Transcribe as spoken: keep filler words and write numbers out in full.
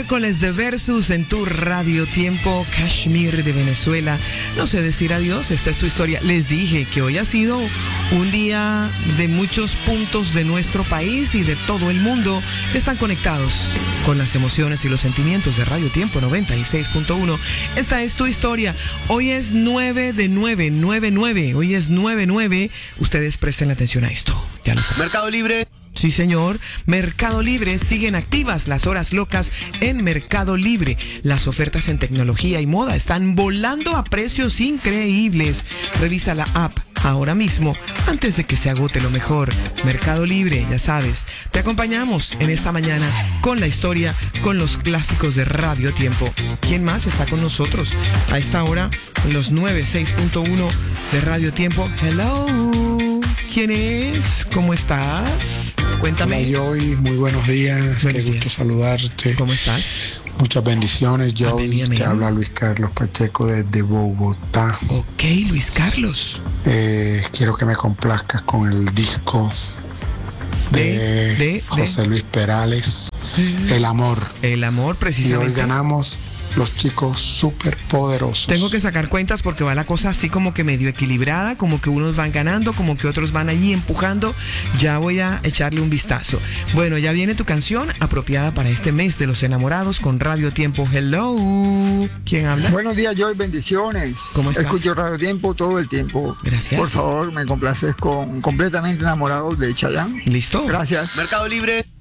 Miércoles de Versus en tu Radio Tiempo, Kashmir de Venezuela. No sé decir adiós, esta es su historia. Les dije que hoy ha sido un día de muchos puntos de nuestro país y de todo el mundo que están conectados con las emociones y los sentimientos de Radio Tiempo noventa y seis punto uno. Esta es tu historia. Hoy es nueve de nueve, nueve nueve. Hoy es nueve nueve. Ustedes presten atención a esto. Ya lo saben. Mercado Libre. Sí, señor. Mercado Libre, siguen activas las horas locas en Mercado Libre. Las ofertas en tecnología y moda están volando a precios increíbles. Revisa la app ahora mismo antes de que se agote lo mejor. Mercado Libre, ya sabes. Te acompañamos en esta mañana con la historia, con los clásicos de Radio Tiempo. ¿Quién más está con nosotros a esta hora en los noventa y seis punto uno de Radio Tiempo? Hello. ¿Quién es? ¿Cómo estás? Cuéntame. Hola, Joy, muy buenos días. Buenos Qué gusto días. saludarte. ¿Cómo estás? Muchas bendiciones, Joy. Amén, amén. Te habla Luis Carlos Pacheco desde Bogotá. Ok, Luis Carlos. Eh, quiero que me complazcas con el disco de, De, de, José de. Luis Perales, El Amor. El amor, Y hoy precisamente. ganamos los chicos súper poderosos. Tengo que sacar cuentas porque va la cosa así como que medio equilibrada, como que unos van ganando, como que otros van allí empujando. Ya voy a echarle un vistazo. Bueno, ya viene tu canción apropiada para este mes de los enamorados con Radio Tiempo. Hello. ¿Quién habla? Buenos días, Joy, bendiciones. ¿Cómo estás? Escucho Radio Tiempo todo el tiempo. Gracias. Por favor, me complaces con Completamente Enamorado de Chayanne. ¿Listo? Gracias. Mercado Libre.